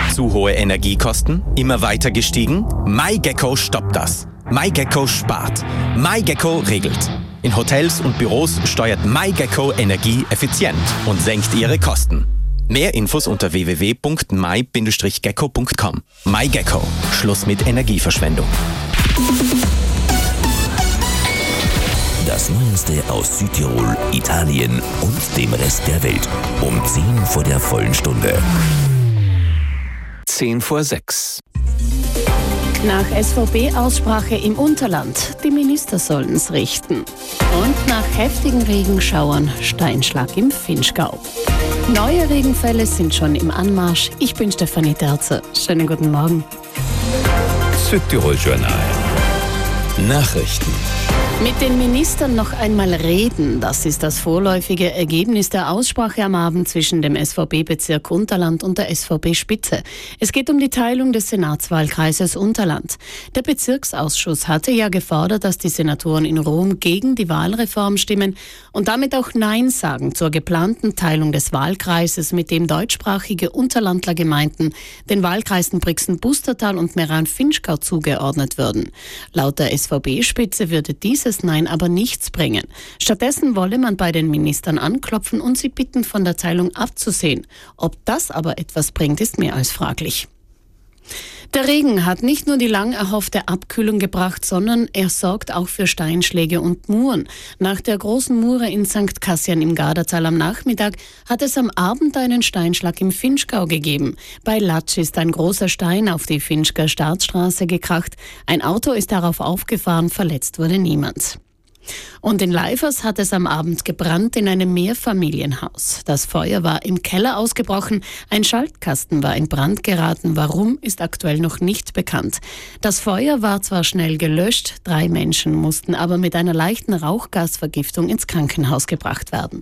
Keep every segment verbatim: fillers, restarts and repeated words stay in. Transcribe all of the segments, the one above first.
Zu hohe Energiekosten? Immer weiter gestiegen? MyGecko stoppt das. MyGecko spart. MyGecko regelt. In Hotels und Büros steuert MyGecko Energie effizient und senkt ihre Kosten. Mehr Infos unter w w w punkt my Bindestrich gecko punkt com. MyGecko. Schluss mit Energieverschwendung. Das Neueste aus Südtirol, Italien und dem Rest der Welt. Um zehn vor der vollen Stunde. zehn vor sechs. Nach S V B-Aussprache im Unterland, die Minister sollen's richten. Und nach heftigen Regenschauern Steinschlag im Vinschgau. Neue Regenfälle sind schon im Anmarsch. Ich bin Stefanie Terzer. Schönen guten Morgen. Südtirol Journal. Nachrichten. Mit den Ministern noch einmal reden, das ist das vorläufige Ergebnis der Aussprache am Abend zwischen dem S V B-Bezirk Unterland und der S V B-Spitze. Es geht um die Teilung des Senatswahlkreises Unterland. Der Bezirksausschuss hatte ja gefordert, dass die Senatoren in Rom gegen die Wahlreform stimmen und damit auch Nein sagen zur geplanten Teilung des Wahlkreises, mit dem deutschsprachige Unterlandlergemeinden den Wahlkreisen Brixen-Bustertal und Meran-Vinschgau zugeordnet würden. Laut der S V B-Spitze würde diese Nein aber nichts bringen. Stattdessen wolle man bei den Ministern anklopfen und sie bitten, von der Teilung abzusehen. Ob das aber etwas bringt, ist mehr als fraglich. Der Regen hat nicht nur die lang erhoffte Abkühlung gebracht, sondern er sorgt auch für Steinschläge und Muren. Nach der großen Mure in Sankt Kassian im Gardatal am Nachmittag hat es am Abend einen Steinschlag im Vinschgau gegeben. Bei Latsch ist ein großer Stein auf die Vinschger Staatsstraße gekracht. Ein Auto ist darauf aufgefahren, verletzt wurde niemand. Und in Leifers hat es am Abend gebrannt in einem Mehrfamilienhaus. Das Feuer war im Keller ausgebrochen, ein Schaltkasten war in Brand geraten. Warum, ist aktuell noch nicht bekannt. Das Feuer war zwar schnell gelöscht, drei Menschen mussten aber mit einer leichten Rauchgasvergiftung ins Krankenhaus gebracht werden.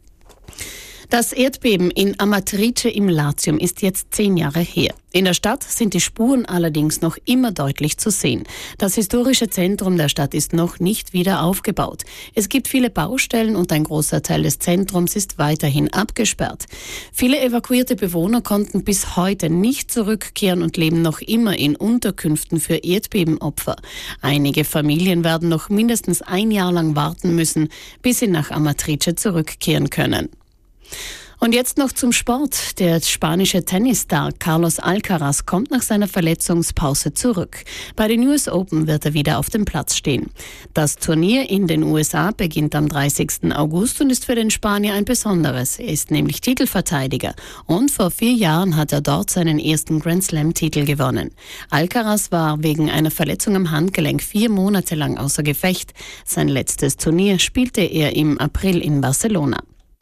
Das Erdbeben in Amatrice im Latium ist jetzt zehn Jahre her. In der Stadt sind die Spuren allerdings noch immer deutlich zu sehen. Das historische Zentrum der Stadt ist noch nicht wieder aufgebaut. Es gibt viele Baustellen und ein großer Teil des Zentrums ist weiterhin abgesperrt. Viele evakuierte Bewohner konnten bis heute nicht zurückkehren und leben noch immer in Unterkünften für Erdbebenopfer. Einige Familien werden noch mindestens ein Jahr lang warten müssen, bis sie nach Amatrice zurückkehren können. Und jetzt noch zum Sport. Der spanische Tennisstar Carlos Alcaraz kommt nach seiner Verletzungspause zurück. Bei den U S Open wird er wieder auf dem Platz stehen. Das Turnier in den U S A beginnt am dreißigsten August und ist für den Spanier ein besonderes. Er ist nämlich Titelverteidiger und vor vier Jahren hat er dort seinen ersten Grand Slam-Titel gewonnen. Alcaraz war wegen einer Verletzung am Handgelenk vier Monate lang außer Gefecht. Sein letztes Turnier spielte er im April in Barcelona.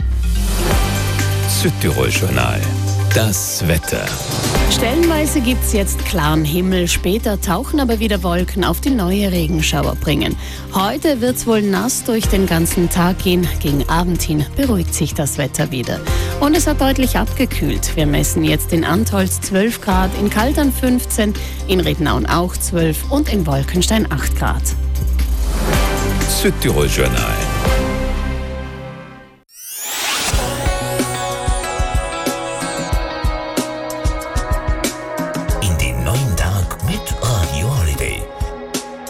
Südtirol Journal. Das Wetter. Stellenweise gibt's jetzt klaren Himmel, später tauchen aber wieder Wolken auf, die neue Regenschauer bringen. Heute wird's wohl nass durch den ganzen Tag gehen. Gegen Abend hin beruhigt sich das Wetter wieder. Und es hat deutlich abgekühlt. Wir messen jetzt in Antholz zwölf Grad, in Kaltern fünfzehn, in Rednaun auch zwölf und in Wolkenstein acht Grad. Südtirol Journal.